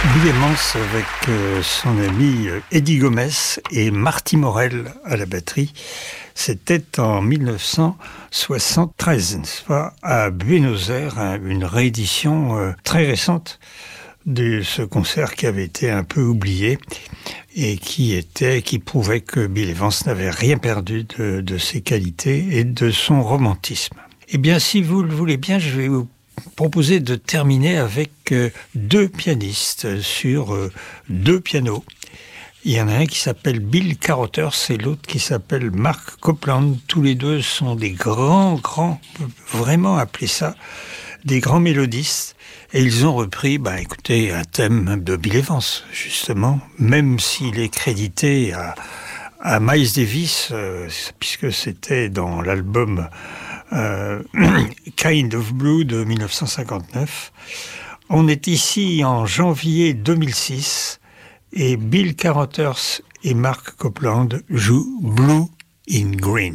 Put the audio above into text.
Bill Evans avec son ami Eddie Gomez et Marty Morell à la batterie. C'était en 1973, n'est-ce pas, à Buenos Aires, une réédition très récente de ce concert qui avait été un peu oublié et qui prouvait que Bill Evans n'avait rien perdu de ses qualités et de son romantisme. Eh bien, si vous le voulez bien, je vais vous proposer de terminer avec deux pianistes sur deux pianos. Il y en a un qui s'appelle Bill Carothers et l'autre qui s'appelle Mark Copeland. Tous les deux sont des grands, vraiment appeler ça, des grands mélodistes. Et ils ont repris, écoutez, un thème de Bill Evans, justement, même s'il est crédité à Miles Davis, puisque c'était dans l'album Kind of Blue de 1959. On est ici en janvier 2006 et Bill Carothers et Mark Copeland jouent Blue in Green.